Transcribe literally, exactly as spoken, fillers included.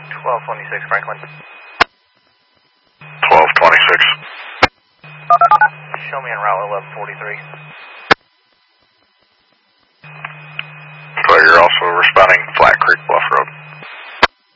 twelve twenty-six Franklin. twelve twenty-six. Show me en route eleven forty-three.